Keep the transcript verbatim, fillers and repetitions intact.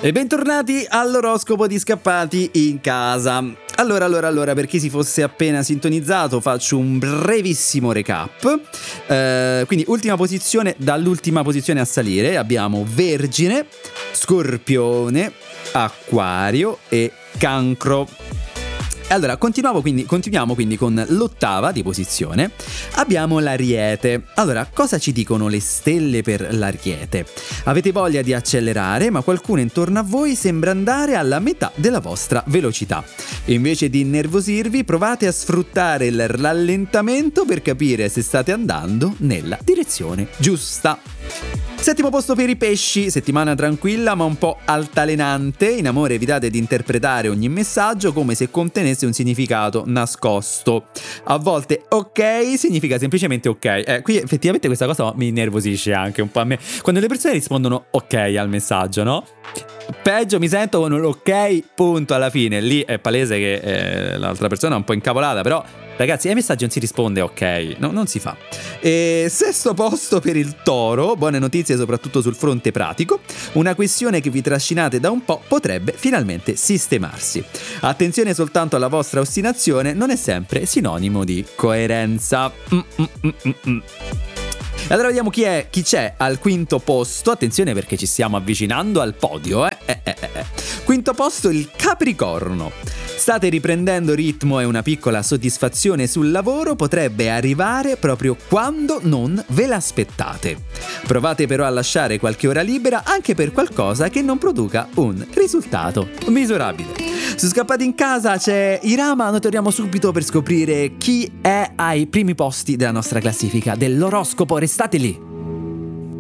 E bentornati all'oroscopo di Scappati in Casa. Allora, allora, allora, per chi si fosse appena sintonizzato, faccio un brevissimo recap. Eh, quindi, ultima posizione, dall'ultima posizione a salire abbiamo Vergine, Scorpione, Acquario e Cancro. Allora, continuiamo quindi, continuiamo quindi con l'ottava di posizione. Abbiamo l'Ariete. Allora, cosa ci dicono le stelle per l'Ariete? Avete voglia di accelerare, ma qualcuno intorno a voi sembra andare alla metà della vostra velocità. Invece di innervosirvi, provate a sfruttare il rallentamento per capire se state andando nella direzione giusta. Settimo posto per i pesci, settimana tranquilla ma un po' altalenante. In amore evitate di interpretare ogni messaggio come se contenesse un significato nascosto. A volte ok significa semplicemente ok. Eh, qui effettivamente questa cosa mi innervosisce anche un po' a me. Quando le persone rispondono ok al messaggio, no? Peggio mi sento con un ok punto alla fine. Lì è palese che eh, l'altra persona è un po' incavolata, però ragazzi, ai messaggi non si risponde ok, no, non si fa. E sesto posto per il Toro, buone notizie soprattutto sul fronte pratico. Una questione che vi trascinate da un po' potrebbe finalmente sistemarsi. Attenzione soltanto alla vostra ostinazione, non è sempre sinonimo di coerenza. Mm, mm, mm, mm, mm. Allora vediamo chi è, chi c'è al quinto posto. Attenzione perché ci stiamo avvicinando al podio, eh? Eh, eh, eh. Quinto posto il Capricorno. State riprendendo ritmo e una piccola soddisfazione sul lavoro potrebbe arrivare proprio quando non ve l'aspettate. Provate però a lasciare qualche ora libera anche per qualcosa che non produca un risultato misurabile. Su Scappati in Casa c'è Irama, noi torniamo subito per scoprire chi è ai primi posti della nostra classifica dell'oroscopo. Restate lì.